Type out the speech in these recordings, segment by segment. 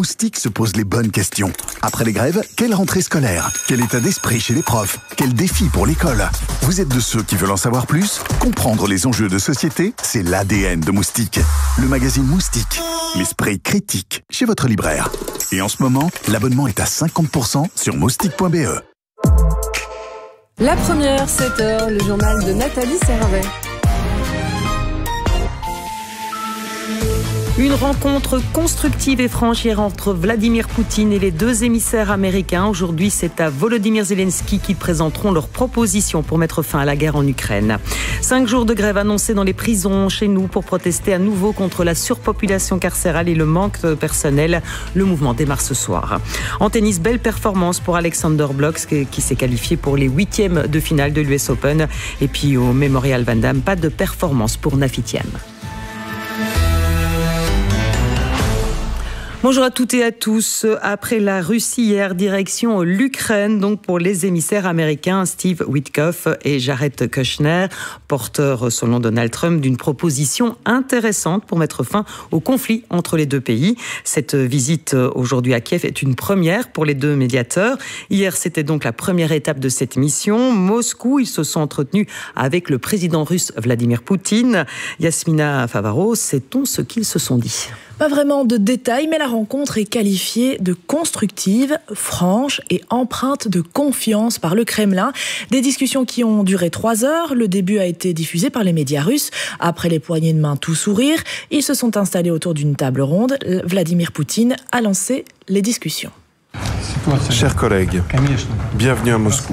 Moustique se pose les bonnes questions. Après les grèves, quelle rentrée scolaire? Quel état d'esprit chez les profs? Quel défi pour l'école? Vous êtes de ceux qui veulent en savoir plus? Comprendre les enjeux de société, c'est l'ADN de Moustique. Le magazine Moustique, l'esprit critique, chez votre libraire. Et en ce moment, l'abonnement est à 50% sur moustique.be. La première, 7h, le journal de Nathalie Servet. Une rencontre constructive et franche hier entre Vladimir Poutine et les deux émissaires américains. Aujourd'hui, c'est à Volodymyr Zelensky qu'ils présenteront leurs propositions pour mettre fin à la guerre en Ukraine. 5 jours de grève annoncés dans les prisons chez nous pour protester à nouveau contre la surpopulation carcérale et le manque de personnel. Le mouvement démarre ce soir. En tennis, belle performance pour Alexander Blok qui s'est qualifié pour les 8e de finale de l'US Open. Et puis au Memorial Van Damme, pas de performance pour Nafitiam. Bonjour à toutes et à tous. Après la Russie hier, direction l'Ukraine, donc pour les émissaires américains Steve Witkoff et Jared Kushner, porteurs selon Donald Trump d'une proposition intéressante pour mettre fin au conflit entre les deux pays. Cette visite aujourd'hui à Kiev est une première pour les deux médiateurs. Hier, c'était donc la première étape de cette mission. Moscou, ils se sont entretenus avec le président russe Vladimir Poutine. Yasmina Favaro, sait-on ce qu'ils se sont dit ? Pas vraiment de détails, mais la rencontre est qualifiée de constructive, franche et empreinte de confiance par le Kremlin. Des discussions qui ont duré 3 heures. Le début a été diffusé par les médias russes. Après les poignées de main tout sourire, ils se sont installés autour d'une table ronde. Vladimir Poutine a lancé les discussions. Chers collègues, bienvenue à Moscou.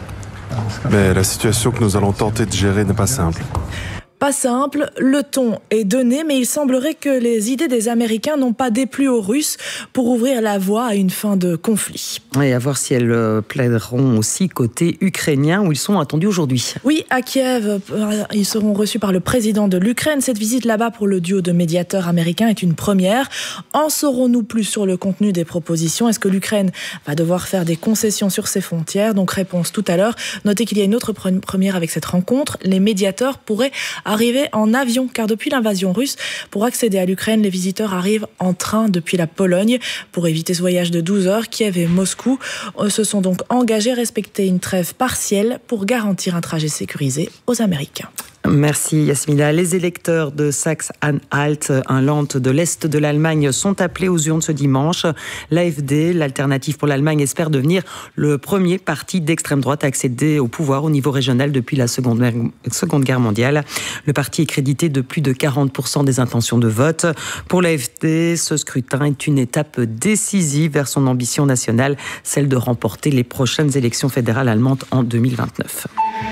Mais la situation que nous allons tenter de gérer n'est pas simple. Pas simple, le ton est donné, mais il semblerait que les idées des Américains n'ont pas déplu aux Russes pour ouvrir la voie à une fin de conflit. Et à voir si elles plaideront aussi côté ukrainien, où ils sont attendus aujourd'hui. Oui, à Kiev, ils seront reçus par le président de l'Ukraine. Cette visite là-bas pour le duo de médiateurs américains est une première. En saurons-nous plus sur le contenu des propositions? Est-ce que l'Ukraine va devoir faire des concessions sur ses frontières? Donc réponse tout à l'heure. Notez qu'il y a une autre première avec cette rencontre. Les médiateurs pourraient arriver en avion, car depuis l'invasion russe, pour accéder à l'Ukraine, les visiteurs arrivent en train depuis la Pologne. Pour éviter ce voyage de 12 heures, Kiev et Moscou se sont donc engagés à respecter une trêve partielle pour garantir un trajet sécurisé aux Américains. Merci Yasmina. Les électeurs de Saxe-Anhalt, un land de l'Est de l'Allemagne, sont appelés aux urnes ce dimanche. L'AfD, l'Alternative pour l'Allemagne, espère devenir le premier parti d'extrême droite à accéder au pouvoir au niveau régional depuis la Seconde Guerre mondiale. Le parti est crédité de plus de 40% des intentions de vote. Pour l'AfD, ce scrutin est une étape décisive vers son ambition nationale, celle de remporter les prochaines élections fédérales allemandes en 2029.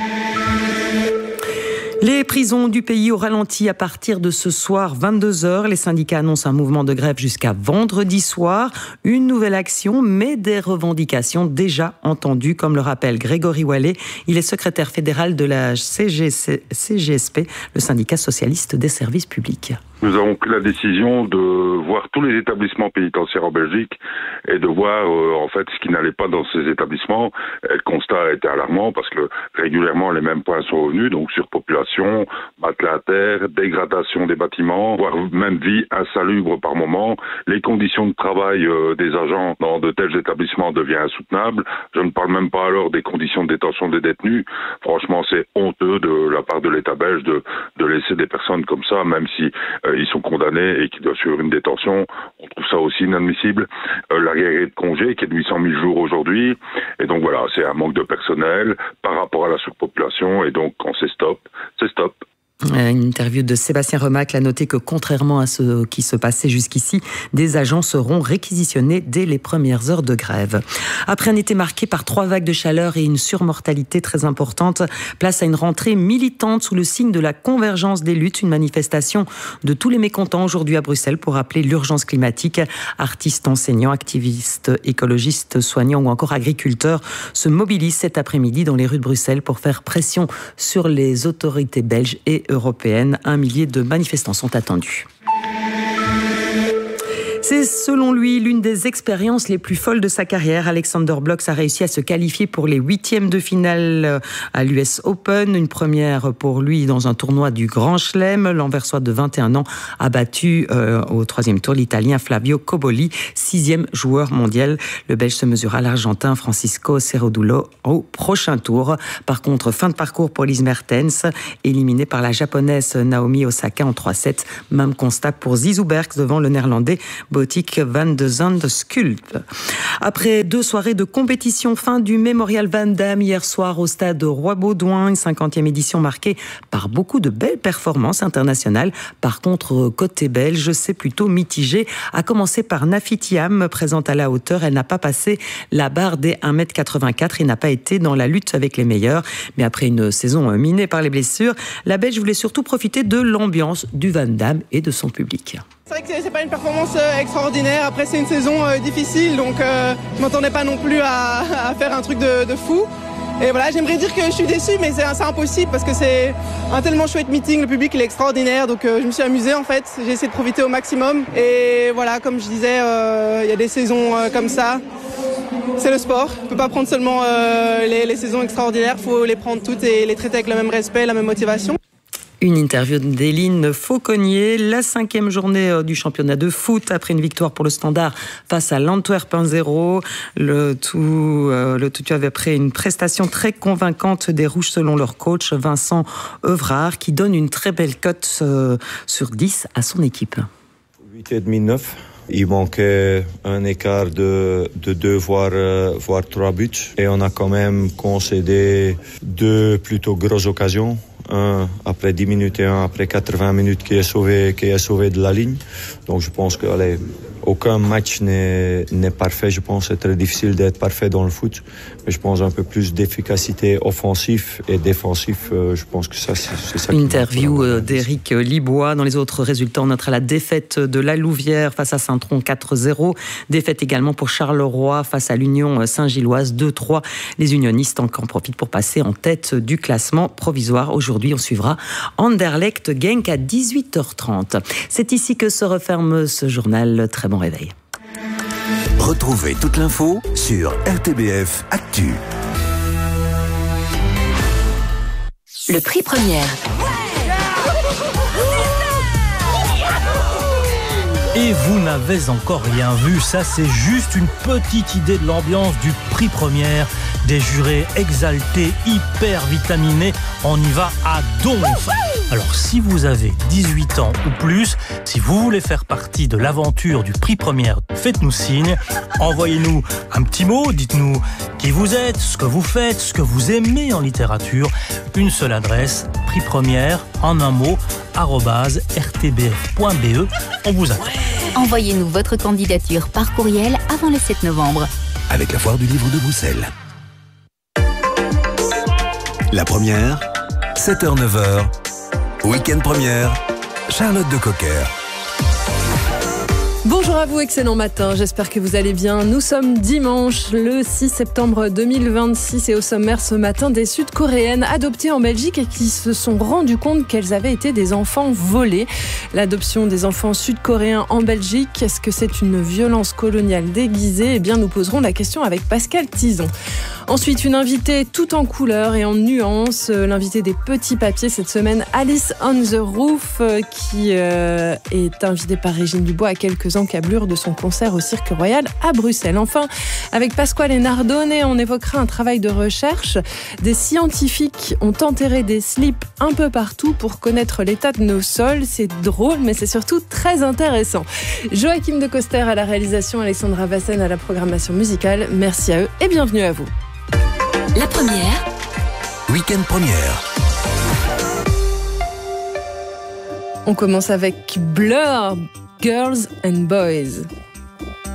Les prisons du pays au ralenti à partir de ce soir, 22h. Les syndicats annoncent un mouvement de grève jusqu'à vendredi soir. Une nouvelle action, mais des revendications déjà entendues, comme le rappelle Grégory Wallet. Il est secrétaire fédéral de la CGSP, le syndicat socialiste des services publics. Nous avons pris la décision de voir tous les établissements pénitentiaires en Belgique et de voir en fait ce qui n'allait pas dans ces établissements. Et le constat était alarmant parce que régulièrement les mêmes points sont revenus, donc surpopulation, matelas à terre, dégradation des bâtiments, voire même vie insalubre par moment. Les conditions de travail des agents dans de tels établissements deviennent insoutenables. Je ne parle même pas alors des conditions de détention des détenus. Franchement, c'est honteux de la part de l'État belge de laisser des personnes comme ça, même si ils sont condamnés et qui doivent suivre une détention. On trouve ça aussi inadmissible. L'arriéré de congé qui est de 800 000 jours aujourd'hui. Et donc voilà, c'est un manque de personnel par rapport à la surpopulation. Et donc quand c'est stop, c'est stop. Une interview de Sébastien Remacle a noté que contrairement à ce qui se passait jusqu'ici, des agents seront réquisitionnés dès les premières heures de grève. Après un été marqué par 3 vagues de chaleur et une surmortalité très importante, place à une rentrée militante sous le signe de la convergence des luttes. Une manifestation de tous les mécontents aujourd'hui à Bruxelles pour rappeler l'urgence climatique. Artistes, enseignants, activistes, écologistes, soignants ou encore agriculteurs se mobilisent cet après-midi dans les rues de Bruxelles pour faire pression sur les autorités belges et européennes. 1 millier de manifestants sont attendus. C'est selon lui l'une des expériences les plus folles de sa carrière. Alexander Blocks a réussi à se qualifier pour les 8e de finale à l'US Open, une première pour lui dans un tournoi du Grand Chelem. L'Anversois de 21 ans a battu au 3e tour l'Italien Flavio Cobolli, 6e joueur mondial. Le Belge se mesura à l'Argentin Francisco Cerúdolo au prochain tour. Par contre, fin de parcours pour Elise Mertens, éliminée par la japonaise Naomi Osaka en 3-7. Même constat pour Zizou Bergs devant le néerlandais Botik van de Zandschulp. Après 2 soirées de compétition, fin du Mémorial Van Damme hier soir au stade Roi-Baudouin, une 50e édition marquée par beaucoup de belles performances internationales. Par contre, côté belge, c'est plutôt mitigé. À commencer par Nafitiam, présente à la hauteur. Elle n'a pas passé la barre des 1m84 et n'a pas été dans la lutte avec les meilleurs. Mais après une saison minée par les blessures, la Belge voulait surtout profiter de l'ambiance du Van Damme et de son public. C'est vrai que c'est pas une performance extraordinaire. Après, c'est une saison difficile, donc je m'attendais pas non plus à faire un truc de fou. Et voilà, j'aimerais dire que je suis déçu, mais c'est impossible parce que c'est un tellement chouette meeting. Le public il est extraordinaire, donc je me suis amusée en fait. J'ai essayé de profiter au maximum. Et voilà, comme je disais, il y a des saisons comme ça. C'est le sport. On ne peut pas prendre seulement les saisons extraordinaires. Il faut les prendre toutes et les traiter avec le même respect, la même motivation. Une interview d'Éline Fauconnier, la 5e journée du championnat de foot après une victoire pour le Standard face à l'Antwerp 1-0. Le tout avait après une prestation très convaincante des Rouges selon leur coach Vincent Evrard qui donne une très belle cote sur 10 à son équipe. 8,5-9. Il manquait un écart de 2 voire 3 buts et on a quand même concédé 2 plutôt grosses occasions. Un après 10 minutes et un après 80 minutes qui est sauvé de la ligne. Donc je pense que aucun match n'est parfait. Je pense que c'est très difficile d'être parfait dans le foot. Mais je pense un peu plus d'efficacité offensive et défensif. Je pense que c'est ça. Interview d'Éric Libois. Dans les autres résultats, on notera la défaite de la Louvière face à Saint-Tron 4-0. Défaite également pour Charleroi face à l'Union Saint-Gilloise 2-3. Les unionistes en profitent pour passer en tête du classement provisoire. Aujourd'hui, on suivra Anderlecht Genk à 18h30. C'est ici que se referme ce journal. Très bon réveil. Retrouvez toute l'info sur RTBF Actu. Le prix Première. Et vous n'avez encore rien vu, ça c'est juste une petite idée de l'ambiance du prix Première. Des jurés exaltés, hyper vitaminés, on y va à donf. Alors si vous avez 18 ans ou plus, si vous voulez faire partie de l'aventure du prix Première, faites-nous signe, envoyez-nous un petit mot, dites-nous qui vous êtes, ce que vous faites, ce que vous aimez en littérature. Une seule adresse, prix Première, en un mot, @rtbf.be. On vous attend. Envoyez-nous votre candidature par courriel avant le 7 novembre. Avec la foire du livre de Bruxelles. La première, 7h-9h, week-end première, Charlotte de Cocker. Bonjour à vous, excellent matin, j'espère que vous allez bien. Nous sommes dimanche, le 6 septembre 2026 et au sommaire ce matin, des Sud-Coréennes adoptées en Belgique et qui se sont rendues compte qu'elles avaient été des enfants volés. L'adoption des enfants sud-coréens en Belgique, est-ce que c'est une violence coloniale déguisée ? Eh bien, nous poserons la question avec Pascal Tison. Ensuite, une invitée tout en couleurs et en nuances, l'invitée des petits papiers cette semaine, Alice on the Roof, qui est invitée par Régine Dubois à quelques encablures de son concert au Cirque Royal à Bruxelles. Enfin, avec Pasquale Nardone, on évoquera un travail de recherche. Des scientifiques ont enterré des slips un peu partout pour connaître l'état de nos sols. C'est drôle, mais c'est surtout très intéressant. Joachim de Coster à la réalisation, Alexandra Vassen à la programmation musicale. Merci à eux et bienvenue à vous. La première. Week-end première. On commence avec Blur, Girls and Boys.